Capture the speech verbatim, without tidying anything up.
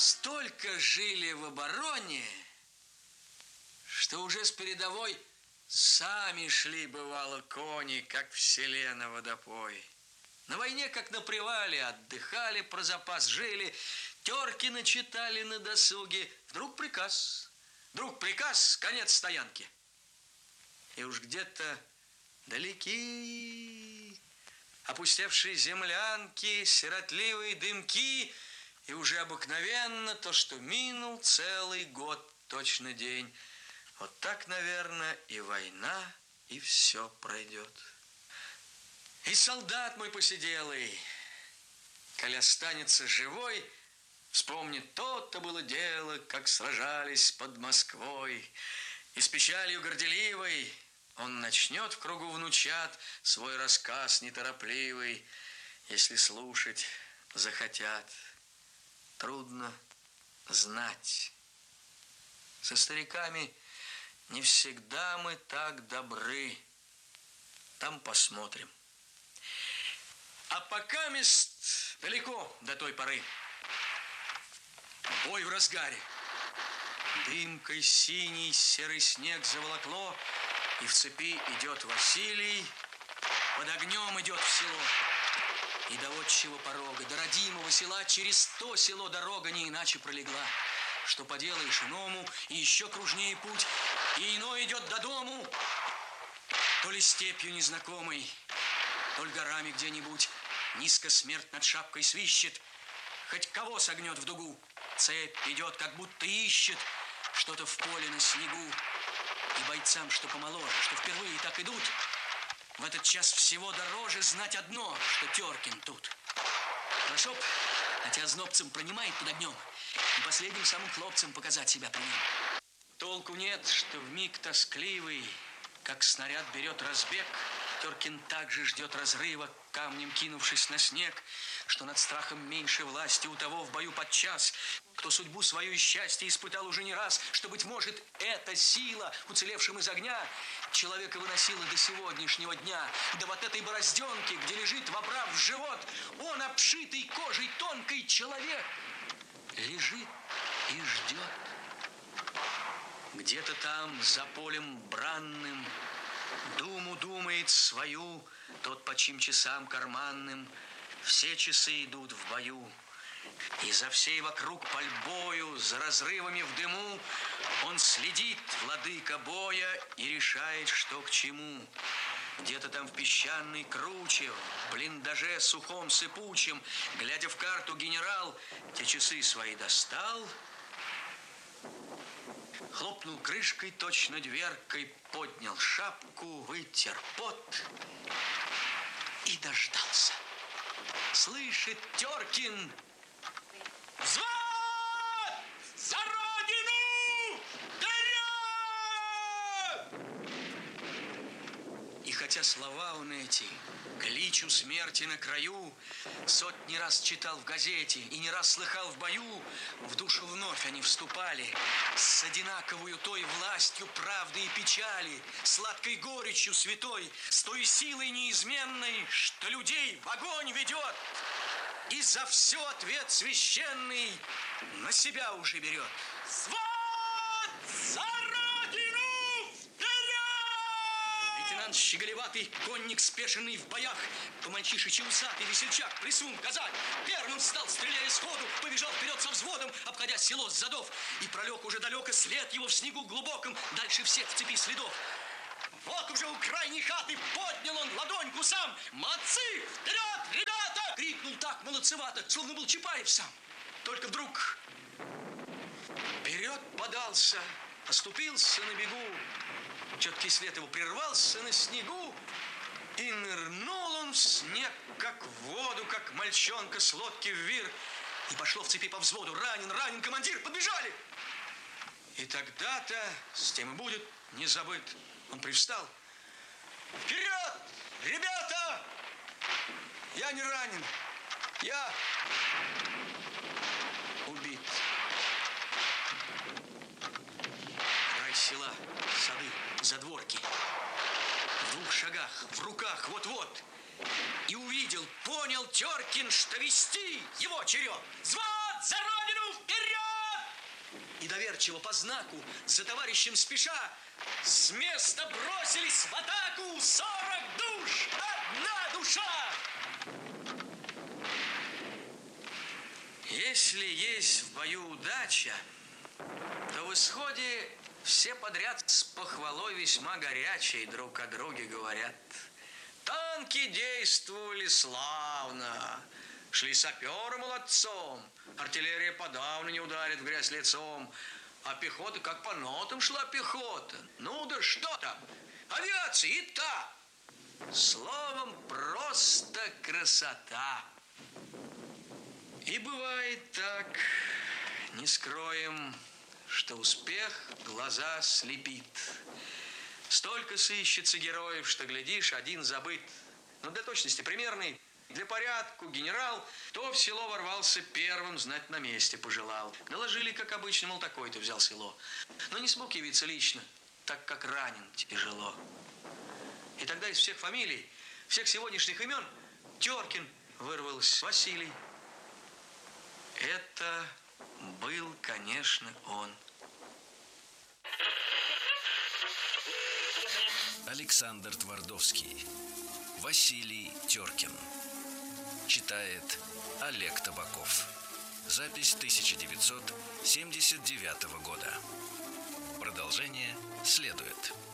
Столько жили в обороне, что уже с передовой сами шли, бывало, кони, как в селе на водопой. На войне, как на привале, отдыхали, про запас жили, Теркина читали на досуге. Вдруг приказ, вдруг приказ, конец стоянки. И уж где-то далеки опустевшие землянки, сиротливые дымки, и уже обыкновенно то, что минул целый год, точно день. Вот так, наверное, и война, и все пройдет. И солдат мой посиделый, коли останется живой, вспомнит, то-то было дело, как сражались под Москвой. И с печалью горделивой он начнет в кругу внучат свой рассказ неторопливый, если слушать захотят. Трудно знать. Со стариками не всегда мы так добры. Там посмотрим. А пока мест далеко до той поры. Бой в разгаре. Дымкой синий серый снег заволокло, и в цепи идет Василий, под огнем идет в село. И до отчего порога, до родимого села через то село дорога не иначе пролегла. Что поделаешь иному, и еще кружнее путь, и иной идет до дому. То ли степью незнакомой, то ли горами где-нибудь. Низко смерть над шапкой свищет, хоть кого согнет в дугу. Цепь идет, как будто ищет что-то в поле на снегу. И бойцам, что помоложе, что впервые так идут, в этот час всего дороже знать одно, что Теркин тут. Хорошо б, хотя знобцем пронимает под огнем, и последним самым хлопцам показать себя при нем. Толку нет, что вмиг тоскливый, как снаряд берет разбег, Теркин также ждет разрыва, камнем кинувшись на снег, что над страхом меньше власти у того в бою подчас, кто судьбу свою и счастье испытал уже не раз, что, быть может, эта сила, уцелевшим из огня, человека выносила до сегодняшнего дня, до вот этой борозденки, где лежит, вобрав в живот, он, обшитый кожей тонкой человек, лежит и ждет. Где-то там, за полем бранным, думу думает свою тот, по чьим часам карманным все часы идут в бою. И за всей вокруг пальбою, за разрывами в дыму он следит, владыка боя, и решает, что к чему. Где-то там в песчаной круче, в блиндаже сухом сыпучем, глядя в карту, генерал те часы свои достал, хлопнул крышкой, точно дверкой, поднял шапку, вытер пот и дождался. Слышит Теркин: взвод! За родину! Вперед! И хотя слова он эти, кличу смерти на краю, сотни раз читал в газете и не раз слыхал в бою, в душу вновь они вступали с одинаковую той властью правды и печали, сладкой горечью святой, с той силой неизменной, что людей в огонь ведет, и за все ответ священный на себя уже берет. Взвод! За родину! Вперед! Лейтенант щеголеватый, конник спешенный в боях, по-мальчишечи усатый весельчак, присун, казак, первым встал, стреляя сходу, побежал вперед со взводом, обходя село с задов, и пролег уже далеко след его в снегу глубоком, дальше всех в цепи следов. Вот уже у крайней хаты поднял он ладоньку сам. Молодцы! Вперед, ребята! Крикнул так молодцевато, словно был Чапаев сам. Только вдруг вперед подался, оступился на бегу. Четкий след его прервался на снегу, и нырнул он в снег, как в воду, как мальчонка с лодки в вир. И пошло в цепи по взводу: ранен, ранен, командир, подбежали! И тогда-то с тем и будет не забыт. Он привстал. Вперед, ребята! Я не ранен. Я убит. Край села, сады, задворки. В двух шагах, в руках, вот-вот. И увидел, понял Теркин, что вести его черед. Взвод за родину, вперед! и доверчиво по знаку, за товарищем спеша, с места бросились в атаку сорок душ, одна душа. Если есть в бою удача, то в исходе все подряд с похвалой весьма горячей друг о друге говорят. Танки действовали славно, шли саперы молодцом, артиллерия подавно не ударит в грязь лицом, а пехота как по нотам шла пехота. Ну да что там, авиация и та. Словом, просто красота. И бывает так, не скроем, что успех глаза слепит. Столько сыщется героев, что, глядишь, один забыт. Но для точности примерной, для порядку генерал то в село ворвался первым, знать на месте пожелал. Доложили, как обычно, мол, такой-то взял село. Но не смог явиться лично, так как ранен тяжело. И тогда из всех фамилий, всех сегодняшних имен Теркин вырвался Василий. Это был, конечно, он. Александр Твардовский. Василий Теркин. Читает Олег Табаков. Запись тысяча девятьсот семьдесят девятого года. Продолжение следует.